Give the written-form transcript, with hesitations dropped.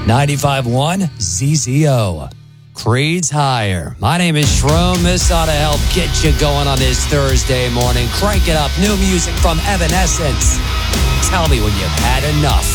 95.1 ZZO. Creed's Higher. My name is Shrome. This ought to help get you going on this Thursday morning. Crank it up. New music from Evanescence. Tell me when you've had enough.